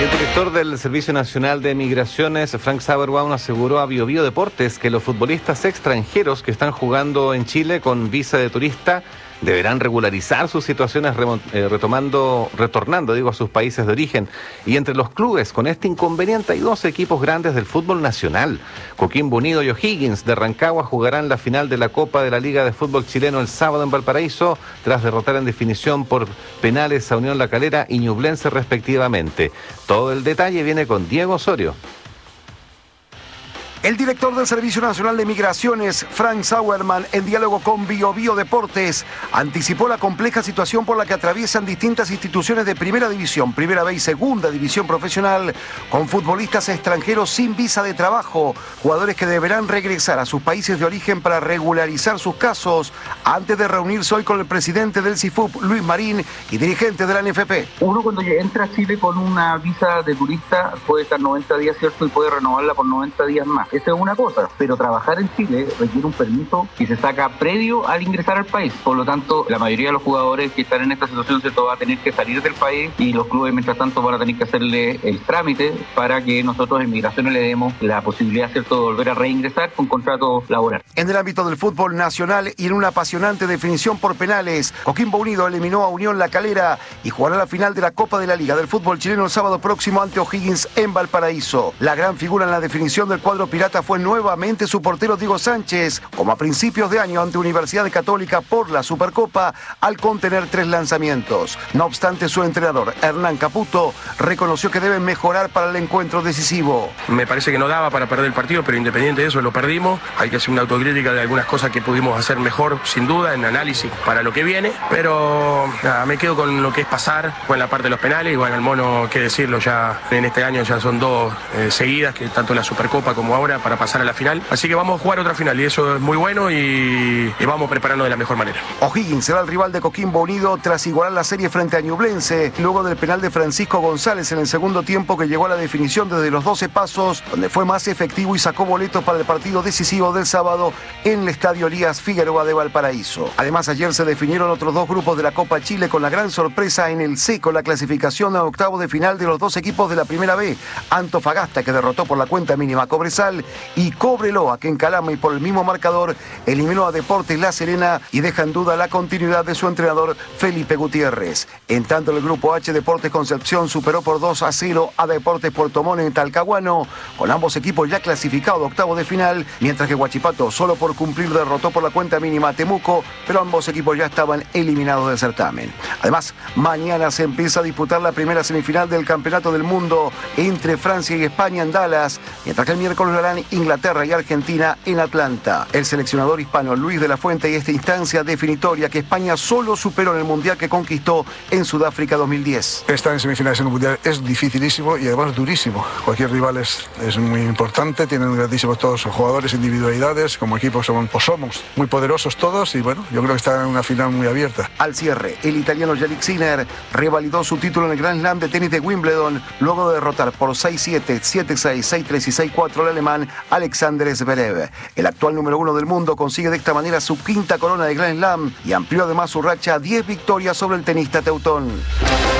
El director del Servicio Nacional de Migraciones, Frank Sauerbaum, aseguró a BioBio Deportes que los futbolistas extranjeros que están jugando en Chile con visa de turista deberán regularizar sus situaciones retornando a sus países de origen. Y entre los clubes con este inconveniente hay dos equipos grandes del fútbol nacional. Coquimbo Unido y O'Higgins de Rancagua jugarán la final de la Copa de la Liga de Fútbol Chileno el sábado en Valparaíso, tras derrotar en definición por penales a Unión La Calera y Ñublense respectivamente. Todo el detalle viene con Diego Osorio. El director del Servicio Nacional de Migraciones, Frank Sauerbaum, en diálogo con BioBio Deportes, anticipó la compleja situación por la que atraviesan distintas instituciones de Primera División, Primera B y Segunda División Profesional, con futbolistas extranjeros sin visa de trabajo, jugadores que deberán regresar a sus países de origen para regularizar sus casos, antes de reunirse hoy con el presidente del CIFUP, Luis Marín, y dirigentes de la NFP. Uno cuando entra a Chile con una visa de turista puede estar 90 días, ¿cierto? Y puede renovarla por 90 días más. Esa es una cosa, pero trabajar en Chile requiere un permiso que se saca previo al ingresar al país. Por lo tanto, la mayoría de los jugadores que están en esta situación, ¿cierto?, va a tener que salir del país y los clubes, mientras tanto, van a tener que hacerle el trámite para que nosotros en Migraciones le demos la posibilidad, ¿cierto?, de volver a reingresar con contrato laboral. En el ámbito del fútbol nacional y en una apasionante definición por penales, Coquimbo Unido eliminó a Unión La Calera y jugará la final de la Copa de la Liga del Fútbol Chileno el sábado próximo ante O'Higgins en Valparaíso. La gran figura en la definición del cuadro pirata fue nuevamente su portero Diego Sánchez, como a principios de año ante Universidad Católica por la Supercopa, al contener 3 lanzamientos. No obstante, su entrenador, Hernán Caputo, reconoció que deben mejorar para el encuentro decisivo. Me parece que no daba para perder el partido, pero independiente de eso lo perdimos. Hay que hacer una autocrítica de algunas cosas que pudimos hacer mejor, sin duda, en análisis para lo que viene, pero nada, me quedo con lo que es pasar, con la parte de los penales, y bueno, el mono, qué decirlo, ya en este año ya son 2 seguidas, que tanto la Supercopa como ahora, para pasar a la final, así que vamos a jugar otra final y eso es muy bueno y vamos preparando de la mejor manera. O'Higgins será el rival de Coquimbo Unido tras igualar la serie frente a Ñublense, luego del penal de Francisco González en el segundo tiempo que llegó a la definición desde los 12 pasos, donde fue más efectivo y sacó boletos para el partido decisivo del sábado en el Estadio Elías Figueroa de Valparaíso. Además, ayer se definieron otros 2 grupos de la Copa Chile con la gran sorpresa en el C con la clasificación a octavos de final de los 2 equipos de la Primera B, Antofagasta, que derrotó por la cuenta mínima a Cobresal, y Cobreloa, que en Calama y por el mismo marcador eliminó a Deportes La Serena y deja en duda la continuidad de su entrenador Felipe Gutiérrez. En tanto, el grupo H, Deportes Concepción superó por 2-0 a Deportes Puerto Montt en Talcahuano, con ambos equipos ya clasificados a octavos de final, mientras que Huachipato, solo por cumplir, derrotó por la cuenta mínima a Temuco, pero ambos equipos ya estaban eliminados del certamen. Además, mañana se empieza a disputar la primera semifinal del Campeonato del Mundo entre Francia y España en Dallas, mientras que el miércoles lo harán Inglaterra y Argentina en Atlanta. El seleccionador hispano Luis de la Fuente y esta instancia definitoria que España solo superó en el Mundial que conquistó en Sudáfrica 2010. Estar en semifinales en el Mundial es dificilísimo y además durísimo. Cualquier rival es muy importante, tienen grandísimos todos los jugadores, individualidades, como equipo somos muy poderosos todos y bueno, yo creo que está en una final muy abierta. Al cierre, el italiano Yannick Sinner revalidó su título en el Grand Slam de tenis de Wimbledon luego de derrotar por 6-7, 7-6, 6-3 y 6-4 al alemán Alexander Zverev. El actual número 1 del mundo consigue de esta manera su 5ª corona de Grand Slam y amplió además su racha a 10 victorias sobre el tenista teutón.